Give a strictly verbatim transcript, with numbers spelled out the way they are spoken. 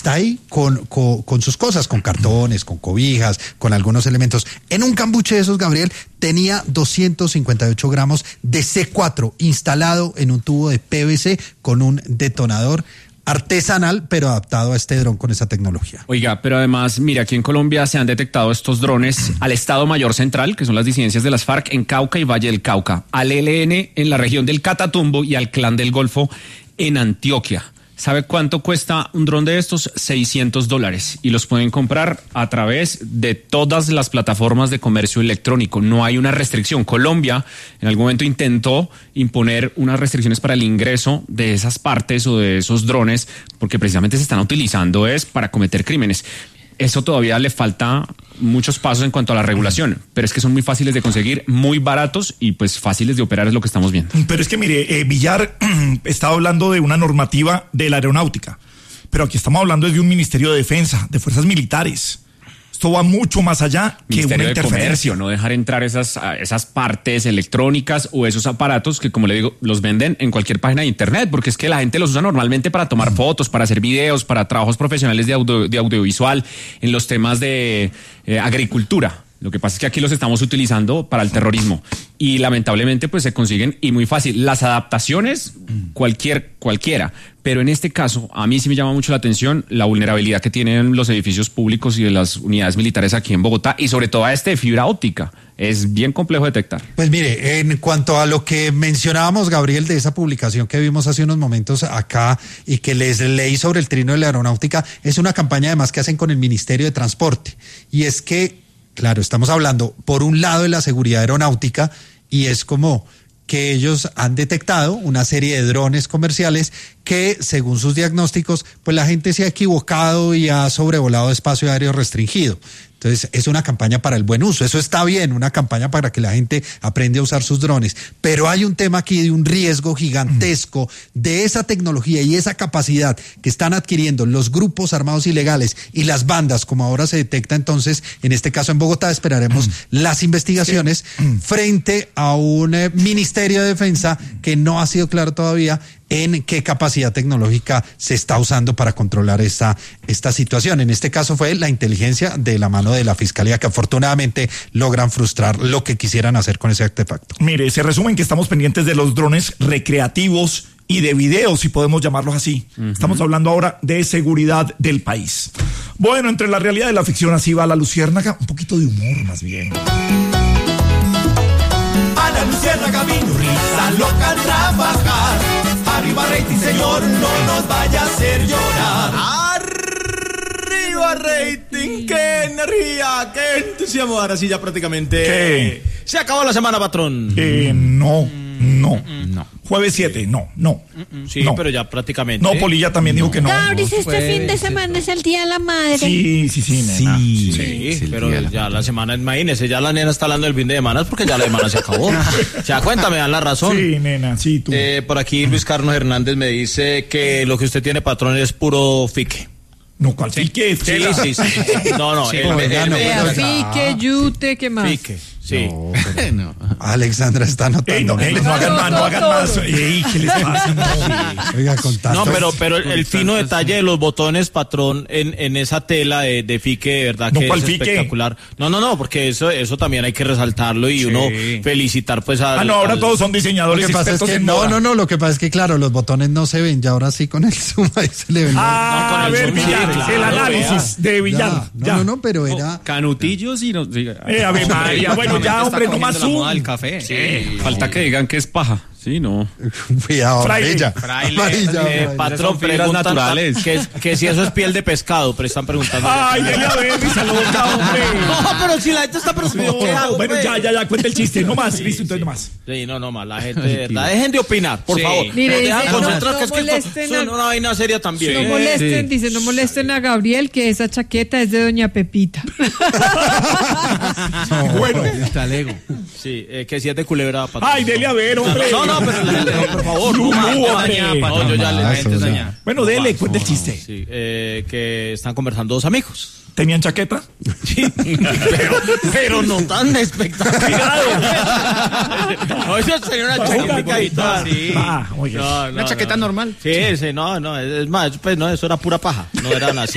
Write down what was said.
está ahí con, con, con sus cosas, con cartones, con cobijas, con algunos elementos. En un cambuche de esos, Gabriel, tenía doscientos cincuenta y ocho gramos de C cuatro instalado en un tubo de P V C con un detonador artesanal, pero adaptado a este dron con esa tecnología. Oiga, pero además, mira, aquí en Colombia se han detectado estos drones al Estado Mayor Central, que son las disidencias de las FARC en Cauca y Valle del Cauca, al E L N en la región del Catatumbo y al Clan del Golfo en Antioquia. ¿Sabe cuánto cuesta un dron de estos? seiscientos dólares. Y los pueden comprar a través de todas las plataformas de comercio electrónico. No hay una restricción. Colombia en algún momento intentó imponer unas restricciones para el ingreso de esas partes o de esos drones, porque precisamente se están utilizando es para cometer crímenes. Eso todavía le falta muchos pasos en cuanto a la regulación, pero es que son muy fáciles de conseguir, muy baratos y pues fáciles de operar, es lo que estamos viendo. Pero es que mire, eh, Villar estaba hablando de una normativa de la aeronáutica, pero aquí estamos hablando de un Ministerio de Defensa, de Fuerzas Militares. Esto va mucho más allá que Ministerio una de interferencia. Comercio, no dejar entrar esas, esas partes electrónicas o esos aparatos que, como le digo, los venden en cualquier página de internet, porque es que la gente los usa normalmente para tomar fotos, para hacer videos, para trabajos profesionales de, audio, de audiovisual, en los temas de eh, agricultura. Lo que pasa es que aquí los estamos utilizando para el terrorismo y lamentablemente pues se consiguen y muy fácil. Las adaptaciones, cualquier, cualquiera. Pero en este caso, a mí sí me llama mucho la atención la vulnerabilidad que tienen los edificios públicos y de las unidades militares aquí en Bogotá y sobre todo a este de fibra óptica. Es bien complejo detectar. Pues mire, en cuanto a lo que mencionábamos, Gabriel, de esa publicación que vimos hace unos momentos acá y que les leí sobre el trino de la aeronáutica, es una campaña además que hacen con el Ministerio de Transporte. Y es que, claro, estamos hablando por un lado de la seguridad aeronáutica y es como que ellos han detectado una serie de drones comerciales que, según sus diagnósticos, pues la gente se ha equivocado y ha sobrevolado espacio aéreo restringido. Entonces, es una campaña para el buen uso. Eso está bien, una campaña para que la gente aprenda a usar sus drones. Pero hay un tema aquí de un riesgo gigantesco de esa tecnología y esa capacidad que están adquiriendo los grupos armados ilegales y las bandas, como ahora se detecta entonces, en este caso en Bogotá, esperaremos las investigaciones frente a un eh, Ministerio de Defensa que no ha sido claro todavía en qué capacidad tecnológica se está usando para controlar esta, esta situación. En este caso fue la inteligencia de la mano de la Fiscalía, que afortunadamente logran frustrar lo que quisieran hacer con ese artefacto. Mire, se resumen que estamos pendientes de los drones recreativos y de videos, si podemos llamarlos así. Uh-huh. Estamos hablando ahora de seguridad del país. Bueno, entre la realidad y la ficción, así va la luciérnaga. Un poquito de humor, más bien. A la luciérnaga vino risa loca a trabajar. Arriba rating, señor, no nos vaya a hacer llorar. Arriba rating, qué energía, qué entusiasmo. Ahora sí ya prácticamente ¿Qué? Se acabó la semana, patrón. Eh, no, no, no. Jueves siete, no, no. Sí, no. pero ya prácticamente. No, Polilla también no. dijo que no. Gabris, no, este pues, fin de semana es el Día de la Madre. Sí, sí, sí, nena. Sí, sí, sí pero ya la semana, imagínese, ya la nena está hablando del fin de semana porque ya la semana se acabó. O sea, cuéntame, dan la razón. Sí, nena, sí, tú. Eh, por aquí Luis Carlos Hernández me dice que lo que usted tiene, patrón, es puro fique. No, ¿cuál fique? Sí, sí, sí. No, no. Sí, el, no, el, ya el, no, el, bueno, el, Fique, yute, ¿qué más? Fique, sí. No, pero... no. Alexandra está anotando. Ey, no, ey, no hagan más, no hagan más. Ey, ¿qué les pasa? No, sí. Oiga, con tanto... No, pero, pero el, el fino detalle de los botones, patrón, en, en esa tela de, de fique, de verdad no, que es fique? espectacular. No, no, no, porque eso, eso también hay que resaltarlo y sí. uno felicitar pues a... Ah, no, ahora al, todos son diseñadores. Lo que pasa es que, no, no, no, lo que pasa es que claro, los botones no se ven, ya ahora sí con el zoom ahí se le ven. Ah, no, a ver, Villar, sí, claro, el análisis de Villar. Ya, no, no, no, pero era... Oh, canutillos y no... Sí, eh, a ver, María, bueno, ya, hombre, no más zoom. El café. Sí. Sí. Falta que digan que es paja. Sí, no. Cuidado, Fraile. Fraile. Fraile. Eh, patrón, fibras naturales. Que, que si eso es piel de pescado, pero están preguntando. Ay, ya, ver, mi salud, hombre. No, pero si la gente está preguntando. No, bueno, ya, ya, ya, cuenta el chiste. No más, sí, listo, entonces no más. Sí, no, no más. La gente, de verdad, dejen de opinar, por sí. favor. Mire, dice, dejan no, concentrar, no que es que esto es una vaina seria también. No molesten, sí. dice, no molesten a Gabriel, que esa chaqueta es de doña Pepita. No, bueno, está lego. Sí, eh, que si es de culebra, patrón. Ay, dele a ver, hombre. No, no, pero la gente, por favor. No, no, no, yo ya le gente daña. Bueno, dele, cuenta el chiste. Sí, eh, que están conversando dos amigos. ¿Tenían chaqueta? Sí, pero, pero no tan espectacular. No, eso sería una chaqueta. Sí. Ah, no, no, una chaqueta no. normal. Sí, sí, no, no, es más, pues no, eso era pura paja. No era así.